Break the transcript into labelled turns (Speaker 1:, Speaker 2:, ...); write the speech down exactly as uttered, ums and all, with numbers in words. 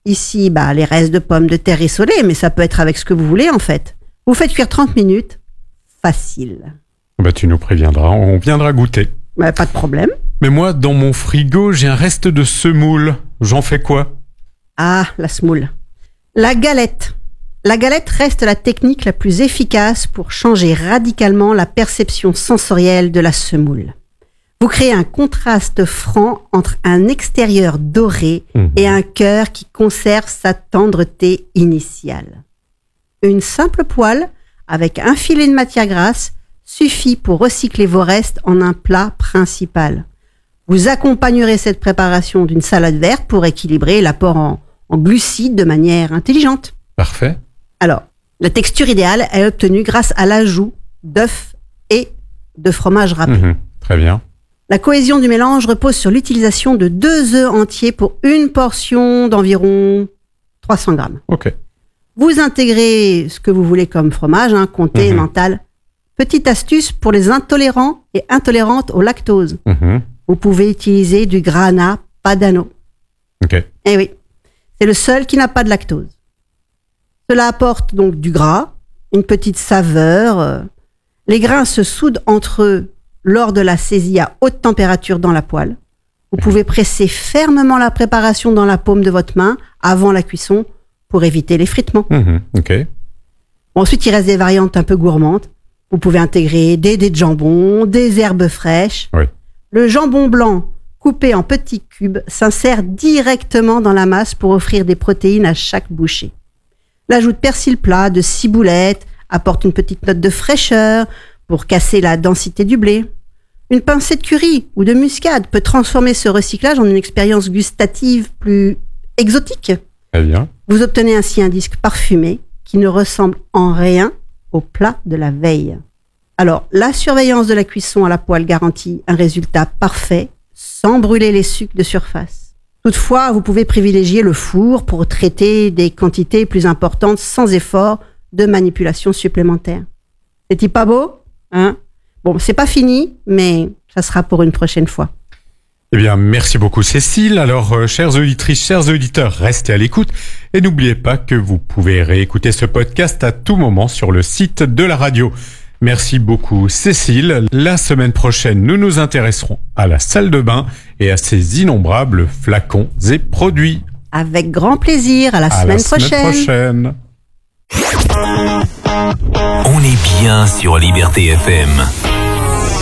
Speaker 1: Ici, bah, les restes de pommes de terre rissolées, mais ça peut être avec ce que vous voulez en fait. Vous faites cuire trente minutes, facile.
Speaker 2: Bah, tu nous préviendras, on viendra goûter.
Speaker 1: Bah, pas de problème.
Speaker 2: Mais moi, dans mon frigo, j'ai un reste de semoule. J'en fais quoi ?
Speaker 1: Ah, la semoule. La galette. La galette reste la technique la plus efficace pour changer radicalement la perception sensorielle de la semoule. Vous créez un contraste franc entre un extérieur doré mmh. et un cœur qui conserve sa tendreté initiale. Une simple poêle avec un filet de matière grasse suffit pour recycler vos restes en un plat principal. Vous accompagnerez cette préparation d'une salade verte pour équilibrer l'apport en, en glucides de manière intelligente.
Speaker 2: Parfait.
Speaker 1: Alors, la texture idéale est obtenue grâce à l'ajout d'œufs et de fromage râpé.
Speaker 2: Mmh, très bien.
Speaker 1: La cohésion du mélange repose sur l'utilisation de deux œufs entiers pour une portion d'environ trois cents grammes.
Speaker 2: Ok.
Speaker 1: Vous intégrez ce que vous voulez comme fromage, hein, comté, mmh. mental. Petite astuce pour les intolérants et intolérantes au lactose. Mmh. Vous pouvez utiliser du grana padano.
Speaker 2: Ok.
Speaker 1: Eh oui, c'est le seul qui n'a pas de lactose. Cela apporte donc du gras, une petite saveur. Les grains se soudent entre eux lors de la saisie à haute température dans la poêle. Vous pouvez presser fermement la préparation dans la paume de votre main avant la cuisson pour éviter l'effritement.
Speaker 2: Mmh, ok.
Speaker 1: Bon, ensuite, il reste des variantes un peu gourmandes. Vous pouvez intégrer des dés de jambon, des herbes fraîches.
Speaker 2: Oui.
Speaker 1: Le jambon blanc coupé en petits cubes s'insère directement dans la masse pour offrir des protéines à chaque bouchée. L'ajout de persil plat, de ciboulette apporte une petite note de fraîcheur pour casser la densité du blé. Une pincée de curry ou de muscade peut transformer ce recyclage en une expérience gustative plus exotique.
Speaker 2: Très bien.
Speaker 1: Vous obtenez ainsi un disque parfumé qui ne ressemble en rien au plat de la veille. Alors, la surveillance de la cuisson à la poêle garantit un résultat parfait sans brûler les sucs de surface. Toutefois, vous pouvez privilégier le four pour traiter des quantités plus importantes sans effort de manipulation supplémentaire. C'est-il pas beau, hein ? Bon, c'est pas fini, mais ça sera pour une prochaine fois.
Speaker 2: Eh bien, merci beaucoup Cécile. Alors, euh, chères auditrices, chers auditeurs, restez à l'écoute et n'oubliez pas que vous pouvez réécouter ce podcast à tout moment sur le site de la radio. Merci beaucoup Cécile. La semaine prochaine, nous nous intéresserons à la salle de bain et à ses innombrables flacons et produits.
Speaker 1: Avec grand plaisir, à la,
Speaker 2: à
Speaker 1: semaine,
Speaker 2: la
Speaker 1: prochaine.
Speaker 2: semaine prochaine.
Speaker 3: On est bien sur Liberté F M.